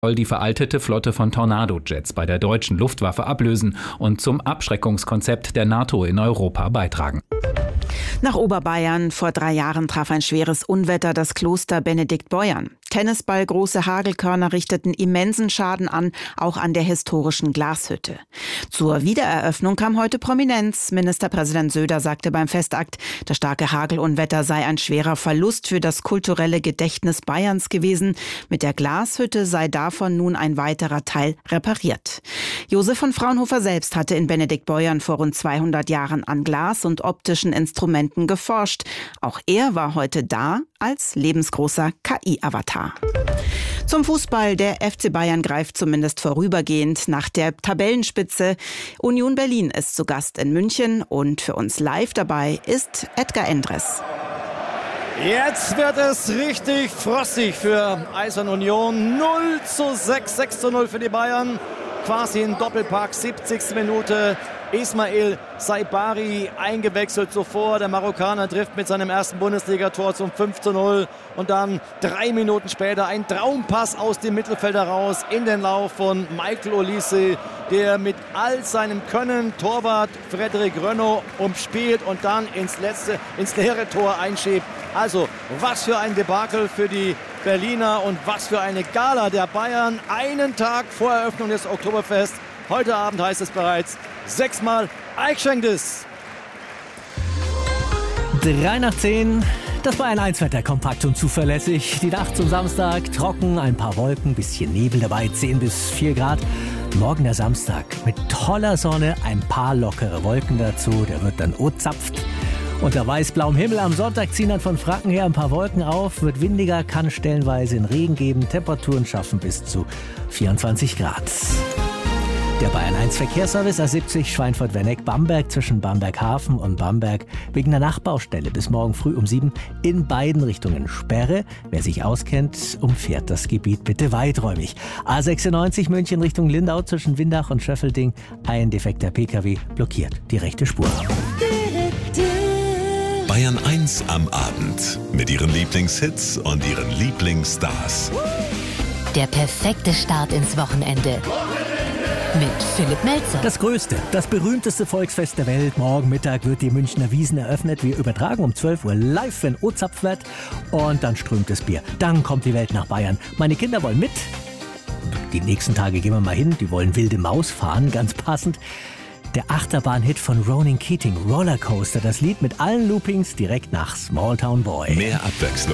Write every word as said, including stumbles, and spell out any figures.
soll die veraltete Flotte von Tornado-Jets bei der deutschen Luftwaffe ablösen und zum Abschreckungskonzept der NATO in Europa beitragen. Nach Oberbayern vor drei Jahren traf ein schweres Unwetter das Kloster Benediktbeuern. Tennisballgroße Hagelkörner richteten immensen Schaden an, auch an der historischen Glashütte. Zur Wiedereröffnung kam heute Prominenz. Ministerpräsident Söder sagte beim Festakt, das starke Hagelunwetter sei ein schwerer Verlust für das kulturelle Gedächtnis Bayerns gewesen. Mit der Glashütte sei davon nun ein weiterer Teil repariert. Josef von Fraunhofer selbst hatte in Benediktbeuern vor rund zweihundert Jahren an Glas und optischen Instrumenten geforscht. Auch er war heute da als lebensgroßer K I-Avatar. Zum Fußball. Der F C Bayern greift zumindest vorübergehend nach der Tabellenspitze. Union Berlin ist zu Gast in München und für uns live dabei ist Edgar Endres. Jetzt wird es richtig frostig für Eisern Union. null zu sechs, sechs zu null für die Bayern. Quasi ein Doppelpack, siebzigste Minute. Ismail Saibari eingewechselt zuvor. Der Marokkaner trifft mit seinem ersten Bundesligator zum fünf zu null. Und dann drei Minuten später ein Traumpass aus dem Mittelfeld heraus in den Lauf von Michael Olise, der mit all seinem Können Torwart Frederik Rönno umspielt und dann ins letzte, ins leere Tor einschiebt. Also, was für ein Debakel für die Berliner und was für eine Gala der Bayern. Einen Tag vor Eröffnung des Oktoberfest. Heute Abend heißt es bereits sechsmal Eichschenkdes. drei nach zehn. Das Bayern eins Wetter kompakt und zuverlässig. Die Nacht zum Samstag trocken, ein paar Wolken, bisschen Nebel dabei, zehn bis vier Grad. Morgen der Samstag mit toller Sonne, ein paar lockere Wolken dazu. Der wird dann ozapft. Unter weiß-blauem Himmel am Sonntag ziehen dann von Franken her ein paar Wolken auf. Wird windiger, kann stellenweise in Regen geben. Temperaturen schaffen bis zu vierundzwanzig Grad. Der Bayern eins Verkehrsservice A siebzig Schweinfurt-Wenneck-Bamberg zwischen Bamberg-Hafen und Bamberg wegen der Nachbaustelle bis morgen früh um sieben in beiden Richtungen Sperre. Wer sich auskennt, umfährt das Gebiet bitte weiträumig. A sechsundneunzig München Richtung Lindau zwischen Windach und Schöffelding. Ein defekter Pkw blockiert die rechte Spur. Bayern eins am Abend mit ihren Lieblingshits und ihren Lieblingsstars. Der perfekte Start ins Wochenende. Mit Philipp Melzer. Das größte, das berühmteste Volksfest der Welt. Morgen Mittag wird die Münchner Wiesn eröffnet. Wir übertragen um zwölf Uhr live, wenn O-Zapf wird. Und dann strömt das Bier. Dann kommt die Welt nach Bayern. Meine Kinder wollen mit. Die nächsten Tage gehen wir mal hin. Die wollen Wilde Maus fahren, ganz passend. Der Achterbahn-Hit von Ronan Keating, Rollercoaster. Das Lied mit allen Loopings direkt nach Small Town Boy. Mehr Abwechslung